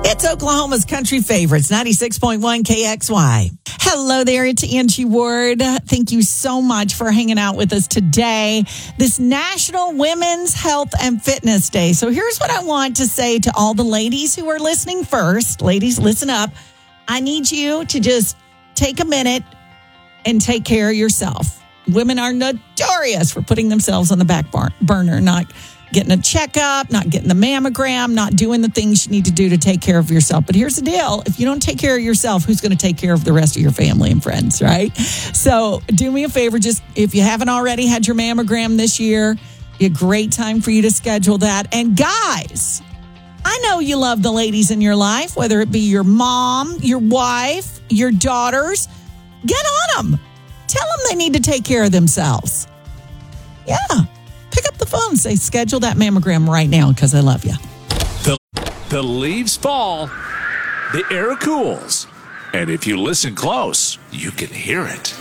It's Oklahoma's country favorites, 96.1 KXY. Hello there, it's Angie Ward. Thank you so much for hanging out with us today. This National Women's Health and Fitness Day. So here's what I want to say to all the ladies who are listening first. Ladies, listen up. I need you to just take a minute and take care of yourself. Women are notorious for putting themselves on the back burner, not getting a checkup, not getting the mammogram, not doing the things you need to do to take care of yourself. But here's the deal. If you don't take care of yourself, who's going to take care of the rest of your family and friends, right? So do me a favor. Just if you haven't already had your mammogram this year, be a great time for you to schedule that. And guys, I know you love the ladies in your life, whether it be your mom, your wife, your daughters. Get on them. Tell them they need to take care of themselves. Yeah. Pick up the phone and say, schedule that mammogram right now because I love you. The leaves fall, the air cools, and if you listen close, you can hear it.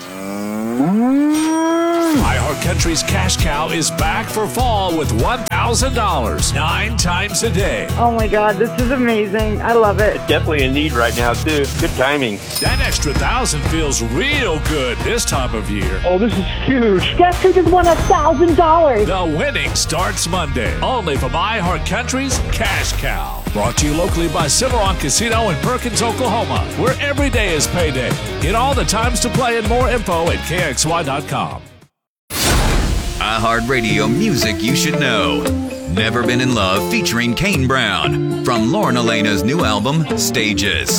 iHeartCountry's Cash Cow is back for fall with $1,000 9 times a day. Oh my God, this is amazing. I love it. Definitely a need right now, too. Good timing. That extra $1,000 feels real good this time of year. Oh, this is huge. Jessica just won $1,000. The winning starts Monday, only from iHeartCountry's Cash Cow. Brought to you locally by Cimarron Casino in Perkins, Oklahoma, where every day is payday. Get all the times to play and more info at KXY.com. iHeartRadio music you should know. Never Been in Love featuring Kane Brown from Lauren Elena's new album, Stages.